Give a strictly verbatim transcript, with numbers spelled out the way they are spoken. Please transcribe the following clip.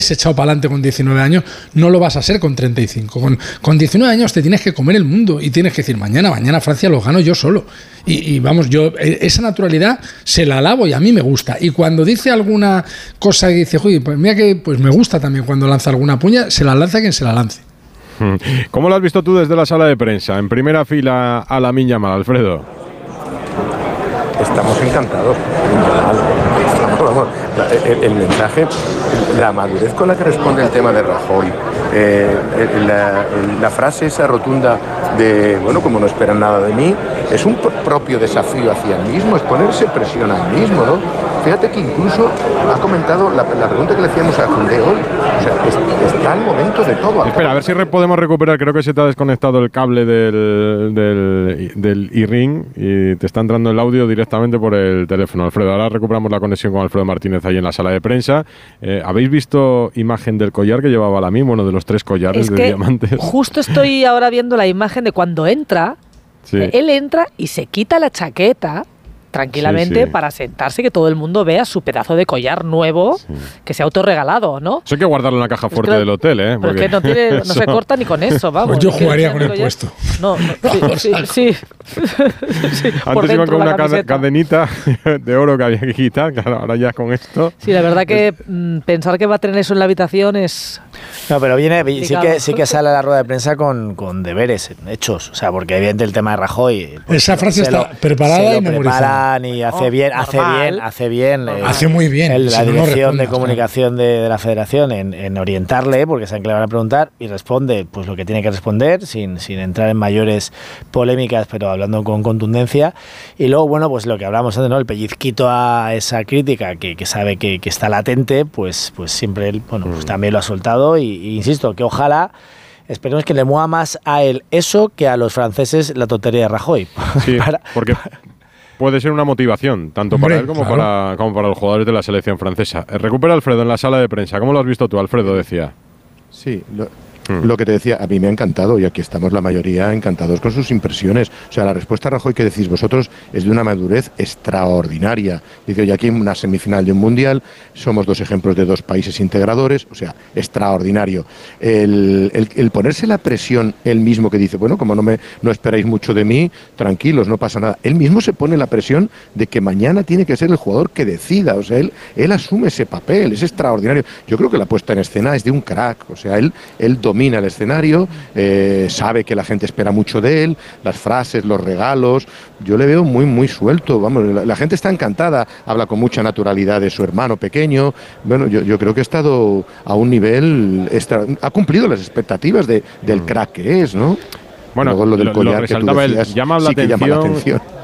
echado para adelante con diecinueve años, no lo vas a ser con treinta y cinco. Con, con diecinueve años te tienes que comer el mundo y tienes que decir, mañana, mañana Francia los gano yo solo. Y, y vamos, yo esa naturalidad se la alabo y a mí me gusta. Y cuando dice alguna cosa y dice, oye, pues mira que pues me gusta también cuando lanza alguna puña, se la lanza quien se la lance. ¿Cómo lo has visto tú desde la sala de prensa? En primera fila a Lamine Yamal, Alfredo. Estamos encantados. Vamos, el, el mensaje, la madurez con la que responde el tema de Rajoy, eh, la, la frase esa rotunda de, bueno, como no esperan nada de mí, es un propio desafío hacia el mismo, es ponerse presión al mismo, ¿no? Fíjate que incluso ha comentado la, la pregunta que le hacíamos a Koundé hoy, o sea, es, está el momento de todo. Espera, a ver si re podemos recuperar, creo que se te ha desconectado el cable del, del, del iRing y te está entrando el audio directamente por el teléfono, Alfredo. Ahora recuperamos la conexión con Alfredo Martínez ahí en la sala de prensa. Eh, ¿Habéis visto imagen del collar que llevaba Lamine? Bueno, de los tres collares es de que diamantes. Justo estoy ahora viendo la imagen de cuando entra. Sí. Él entra y se quita la chaqueta tranquilamente sí, sí. para sentarse, que todo el mundo vea su pedazo de collar nuevo sí. que se ha autorregalado, ¿no? Eso hay que guardarlo en la caja fuerte del hotel, ¿eh? Porque no, tiene, no eso... se corta ni con eso, vamos. Pues yo jugaría con el collar. Puesto. No, no sí, sí, sí. sí. Antes iban con una camiseta. Cadenita de oro que había que quitar, claro, ahora ya con esto... Sí, la verdad que es... pensar que va a tener eso en la habitación es... No, pero viene, sí que, sí que sale a la rueda de prensa con, con deberes hechos, o sea, porque evidentemente el tema de Rajoy... Pues, Esa frase está lo, preparada y memorizada. Y hace oh, bien, hace normal. bien, hace bien, eh, hace muy bien. El, la si dirección no de comunicación de, de la Federación en, en orientarle, porque saben que le van a preguntar y responde, pues lo que tiene que responder, sin, sin entrar en mayores polémicas, pero hablando con contundencia. Y luego, bueno, pues lo que hablamos antes, ¿no? El pellizquito a esa crítica que, que sabe que, que está latente, pues, pues siempre él, bueno, pues también lo ha soltado y, y insisto que ojalá. Esperemos que le mueva más a él eso que a los franceses la tontería de Rajoy. Sí, para, porque puede ser una motivación, tanto Hombre, para él como, claro. para, como para los jugadores de la selección francesa. Recupera Alfredo en la sala de prensa. ¿Cómo lo has visto tú, Alfredo? Decía. Sí, lo, hmm. lo que te decía, a mí me ha encantado y aquí estamos la mayoría encantados con sus impresiones. O sea, la respuesta a Rajoy que decís vosotros es de una madurez extraordinaria. Dice, oye, aquí en una semifinal de un mundial, somos dos ejemplos de dos países integradores, o sea, extraordinario. El, el, el ponerse la presión, él mismo que dice, bueno, como no, me, no esperáis mucho de mí, tranquilos, no pasa nada. Él mismo se pone la presión de que mañana tiene que ser el jugador que decida, o sea, él, él asume ese papel, es extraordinario. Yo creo que la puesta en escena es de un crack, o sea, él, él domina el escenario, eh, sabe que la gente espera mucho de él, las frases, los regalos, yo le veo muy, muy suelto, vamos, la, la gente está encantada, habla con mucha naturalidad de su hermano pequeño, bueno, yo, yo creo que ha estado a un nivel, extra, ha cumplido las expectativas de, del crack que es, ¿no? Bueno, Luego lo del lo, collar lo que tú decías, el, llama la sí que atención, llama la atención.